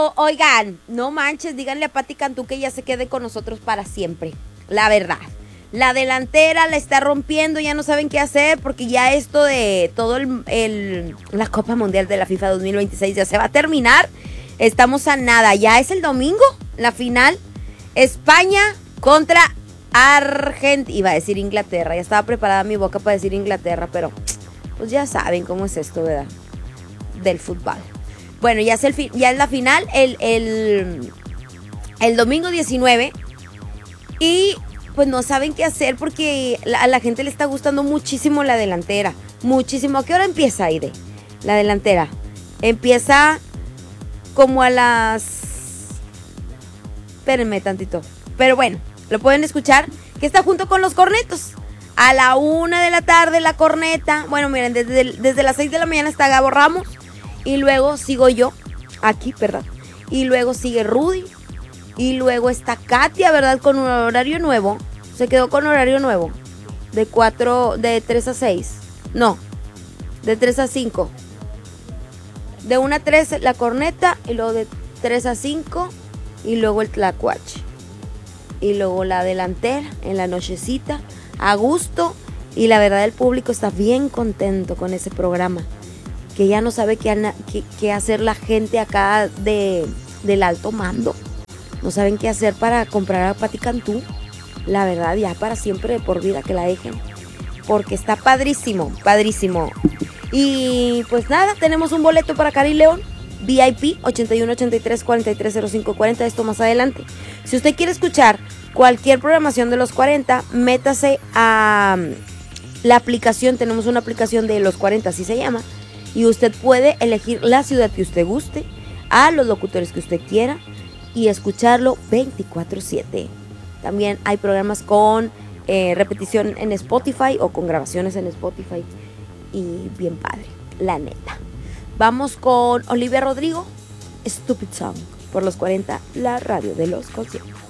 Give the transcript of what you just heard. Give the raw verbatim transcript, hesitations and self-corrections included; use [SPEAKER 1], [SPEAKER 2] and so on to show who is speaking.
[SPEAKER 1] Pero, oigan, no manches, díganle a Pati Cantú que ella se quede con nosotros para siempre. La verdad. La delantera la está rompiendo, ya no saben qué hacer porque ya esto de todo el, el la Copa Mundial de la FIFA dos mil veintiséis ya se va a terminar. Estamos a nada, ya es el domingo, la final. España contra Argentina. Iba a decir Inglaterra, ya estaba preparada mi boca para decir Inglaterra, pero pues ya saben cómo es esto, ¿verdad? Del fútbol. Bueno, ya es, el fi- ya es la final el, el, el domingo diecinueve. Y pues no saben qué hacer porque la, a la gente le está gustando muchísimo la delantera. Muchísimo. ¿A qué hora empieza, Aide? La delantera. Empieza como a las... Espérenme tantito. Pero bueno, lo pueden escuchar. Que está junto con los cornetos. A la una de la tarde la corneta. Bueno, miren, desde, el, desde las seis de la mañana está Gabo Ramos. Y luego sigo yo. Aquí, perdón. Y luego sigue Rudy. Y luego está Katia, ¿verdad? Con un horario nuevo. Se quedó con horario nuevo. De cuatro, de tres a seis. No, de tres a cinco. De una a tres la corneta. Y luego de tres a cinco. Y luego el tlacuache. Y luego la delantera en la nochecita. A gusto. Y la verdad el público está bien contento con ese programa. Que ya no sabe qué, qué, qué hacer la gente acá de, del alto mando. No saben qué hacer para comprar a Pati Cantú. La verdad, ya para siempre, de por vida, que la dejen. Porque está padrísimo, padrísimo. Y pues nada, tenemos un boleto para Cari León. V I P ochenta y uno ochenta y tres cuarenta y tres cero cinco cuarenta. Esto más adelante. Si usted quiere escuchar cualquier programación de los cuarenta, métase a la aplicación. Tenemos una aplicación de los cuarenta, así se llama. Y usted puede elegir la ciudad que usted guste, a los locutores que usted quiera, y escucharlo veinticuatro siete. También hay programas con eh, repetición en Spotify o con grabaciones en Spotify. Y bien padre, la neta. Vamos con Olivia Rodrigo, Stupid Song, por los cuarenta, la radio de los conciertos.